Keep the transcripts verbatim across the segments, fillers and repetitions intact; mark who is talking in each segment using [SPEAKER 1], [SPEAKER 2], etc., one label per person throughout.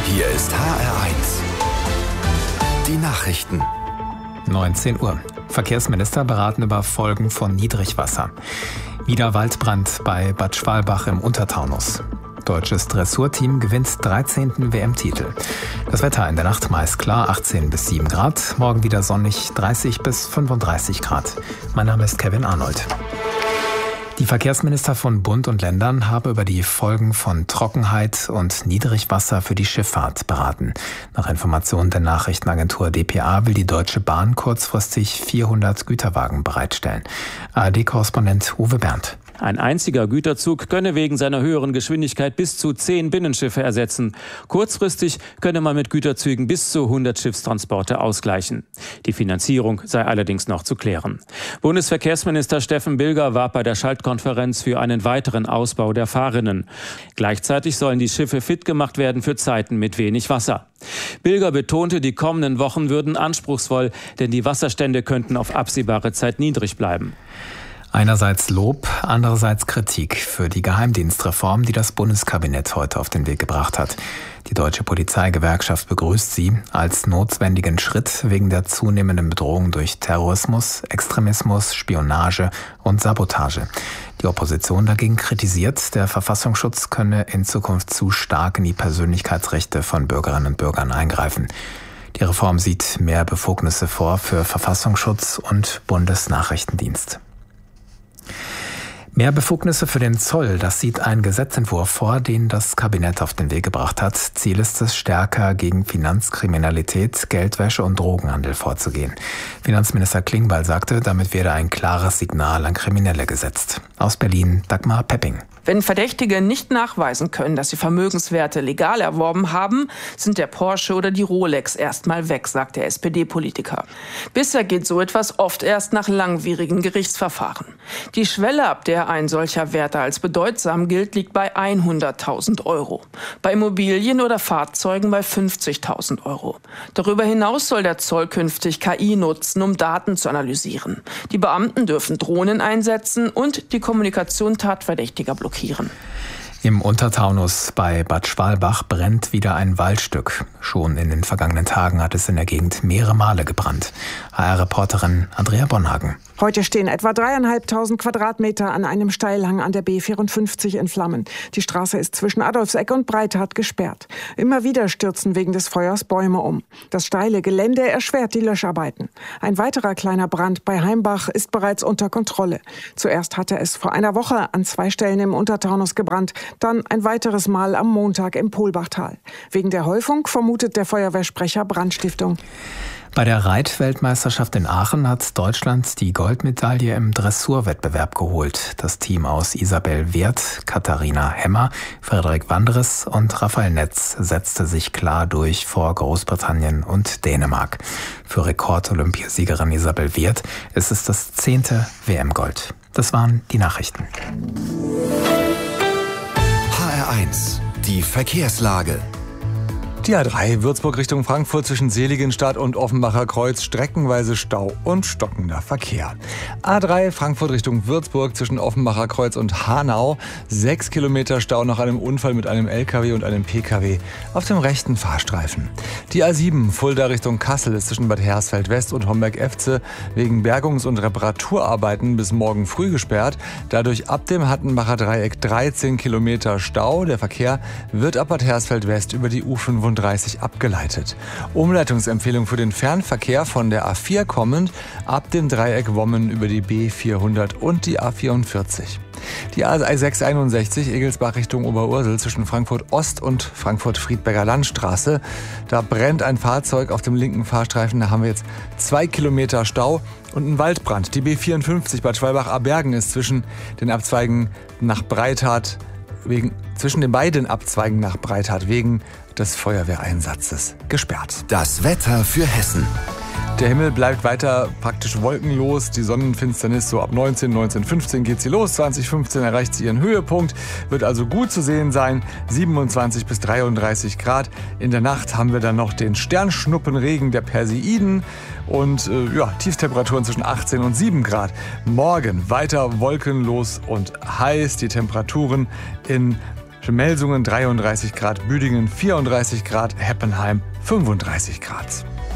[SPEAKER 1] Hier ist H R eins. Die Nachrichten.
[SPEAKER 2] neunzehn Uhr. Verkehrsminister beraten über Folgen von Niedrigwasser. Wieder Waldbrand bei Bad Schwalbach im Untertaunus. Deutsches Dressurteam gewinnt dreizehnten W M-Titel. Das Wetter in der Nacht meist klar, achtzehn bis sieben Grad. Morgen wieder sonnig, dreißig bis fünfunddreißig Grad. Mein Name ist Kevin Arnold. Die Verkehrsminister von Bund und Ländern haben über die Folgen von Trockenheit und Niedrigwasser für die Schifffahrt beraten. Nach Informationen der Nachrichtenagentur D P A will die Deutsche Bahn kurzfristig vierhundert Güterwagen bereitstellen. A R D-Korrespondent Uwe Berndt.
[SPEAKER 3] Ein einziger Güterzug könne wegen seiner höheren Geschwindigkeit bis zu zehn Binnenschiffe ersetzen. Kurzfristig könne man mit Güterzügen bis zu hundert Schiffstransporte ausgleichen. Die Finanzierung sei allerdings noch zu klären. Bundesverkehrsminister Steffen Bilger warb bei der Schaltkonferenz für einen weiteren Ausbau der Fahrrinnen. Gleichzeitig sollen die Schiffe fit gemacht werden für Zeiten mit wenig Wasser. Bilger betonte, die kommenden Wochen würden anspruchsvoll, denn die Wasserstände könnten auf absehbare Zeit niedrig bleiben.
[SPEAKER 2] Einerseits Lob, andererseits Kritik für die Geheimdienstreform, die das Bundeskabinett heute auf den Weg gebracht hat. Die Deutsche Polizeigewerkschaft begrüßt sie als notwendigen Schritt wegen der zunehmenden Bedrohung durch Terrorismus, Extremismus, Spionage und Sabotage. Die Opposition dagegen kritisiert, der Verfassungsschutz könne in Zukunft zu stark in die Persönlichkeitsrechte von Bürgerinnen und Bürgern eingreifen. Die Reform sieht mehr Befugnisse vor für Verfassungsschutz und Bundesnachrichtendienst. Mehr Befugnisse für den Zoll, das sieht ein Gesetzentwurf vor, den das Kabinett auf den Weg gebracht hat. Ziel ist es, stärker gegen Finanzkriminalität, Geldwäsche und Drogenhandel vorzugehen. Finanzminister Klingbeil sagte, damit werde ein klares Signal an Kriminelle gesetzt. Aus Berlin, Dagmar Pepping.
[SPEAKER 4] Wenn Verdächtige nicht nachweisen können, dass sie Vermögenswerte legal erworben haben, sind der Porsche oder die Rolex erstmal weg, sagt der S P D-Politiker. Bisher geht so etwas oft erst nach langwierigen Gerichtsverfahren. Die Schwelle, ab der ein solcher Wert als bedeutsam gilt, liegt bei hunderttausend Euro. Bei Immobilien oder Fahrzeugen bei fünfzigtausend Euro. Darüber hinaus soll der Zoll künftig K I nutzen, um Daten zu analysieren. Die Beamten dürfen Drohnen einsetzen und die Kommunikation Tatverdächtiger blockieren.
[SPEAKER 2] Im Untertaunus bei Bad Schwalbach brennt wieder ein Waldstück. Schon in den vergangenen Tagen hat es in der Gegend mehrere Male gebrannt. H R-Reporterin Andrea Bonhagen.
[SPEAKER 5] Heute stehen etwa dreieinhalbtausend Quadratmeter an einem Steilhang an der B vierundfünfzig in Flammen. Die Straße ist zwischen Adolfseck und Breithart gesperrt. Immer wieder stürzen wegen des Feuers Bäume um. Das steile Gelände erschwert die Löscharbeiten. Ein weiterer kleiner Brand bei Heimbach ist bereits unter Kontrolle. Zuerst hatte es vor einer Woche an zwei Stellen im Untertaunus gebrannt, dann ein weiteres Mal am Montag im Polbachtal. Wegen der Häufung vermutet der Feuerwehrsprecher Brandstiftung.
[SPEAKER 2] Bei der Reitweltmeisterschaft in Aachen hat Deutschland die Goldmedaille im Dressurwettbewerb geholt. Das Team aus Isabel Wirth, Katharina Hemmer, Frederik Wandres und Raphael Netz setzte sich klar durch vor Großbritannien und Dänemark. Für Rekord-Olympiasiegerin Isabel Wirth ist es das zehnte W M-Gold. Das waren die Nachrichten.
[SPEAKER 1] H R eins, die Verkehrslage.
[SPEAKER 6] Die A drei Würzburg Richtung Frankfurt zwischen Seligenstadt und Offenbacher Kreuz, streckenweise Stau und stockender Verkehr. A drei Frankfurt Richtung Würzburg zwischen Offenbacher Kreuz und Hanau, sechs Kilometer Stau nach einem Unfall mit einem L K W und einem P K W auf dem rechten Fahrstreifen. Die A sieben Fulda Richtung Kassel ist zwischen Bad Hersfeld West und Homberg-Efze wegen Bergungs- und Reparaturarbeiten bis morgen früh gesperrt. Dadurch ab dem Hattenbacher Dreieck dreizehn Kilometer Stau. Der Verkehr wird ab Bad Hersfeld West über die U fünfunddreißig abgeleitet. Umleitungsempfehlung für den Fernverkehr von der A vier kommend ab dem Dreieck Wommen über die B vierhundert und die A vierundvierzig. Die A sechshunderteinundsechzig Egelsbach Richtung Oberursel zwischen Frankfurt Ost und Frankfurt-Friedberger Landstraße. Da brennt ein Fahrzeug auf dem linken Fahrstreifen. Da haben wir jetzt zwei Kilometer Stau und einen Waldbrand. Die B vierundfünfzig Bad Schwalbach-Abergen ist zwischen den Abzweigen nach Breithart wegen zwischen den beiden Abzweigen nach Breithart wegen des Feuerwehreinsatzes gesperrt.
[SPEAKER 1] Das Wetter für Hessen.
[SPEAKER 6] Der Himmel bleibt weiter praktisch wolkenlos. Die Sonnenfinsternis so ab neunzehn, neunzehn fünfzehn geht sie los. zwanzig fünfzehn erreicht sie ihren Höhepunkt. Wird also gut zu sehen sein. siebenundzwanzig bis dreiunddreißig Grad. In der Nacht haben wir dann noch den Sternschnuppenregen der Perseiden. Und äh, ja, Tiefstemperaturen zwischen achtzehn und sieben Grad. Morgen weiter wolkenlos und heiß. Die Temperaturen in Melsungen dreiunddreißig Grad, Büdingen vierunddreißig Grad, Heppenheim fünfunddreißig Grad.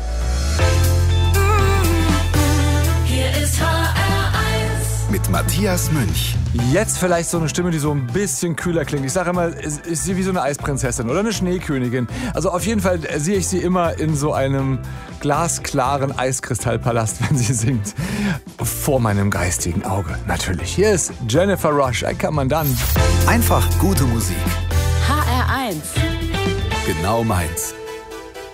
[SPEAKER 1] Hier ist H R eins mit Matthias Münch.
[SPEAKER 6] Jetzt vielleicht so eine Stimme, die so ein bisschen kühler klingt. Ich sage immer, ist sie wie so eine Eisprinzessin oder eine Schneekönigin. Also auf jeden Fall sehe ich sie immer in so einem glasklaren Eiskristallpalast, wenn sie singt. Vor meinem geistigen Auge, natürlich. Hier ist Jennifer Rush, ein Kommandant.
[SPEAKER 1] Einfach gute Musik.
[SPEAKER 7] H R eins.
[SPEAKER 1] Genau meins.